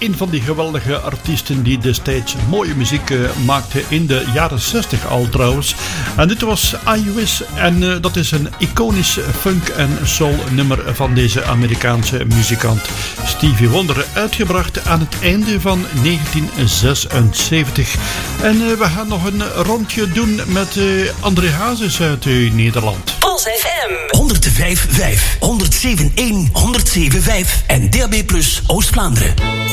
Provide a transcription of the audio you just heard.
een van die geweldige artiesten die destijds mooie muziek maakte in de jaren 60 al trouwens. En dit was I Wish en dat is een iconisch funk en soul nummer van deze Amerikaanse muzikant Stevie Wonder, uitgebracht aan het einde van 1976. En we gaan nog een rondje doen met André Hazes uit Nederland. Pulse FM 105.5, 107.1, 107.5 en DAB+ Oost-Vlaanderen.